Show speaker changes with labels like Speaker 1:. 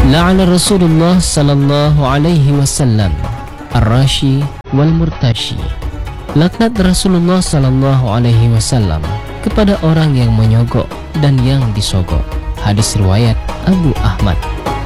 Speaker 1: La'ana Rasulullah sallallahu alaihi wasallam ar-rashi wal murtashi. Laknat Rasulullah sallallahu alaihi wasallam kepada orang yang menyogok dan yang disogok. Hadis riwayat Abu Ahmad.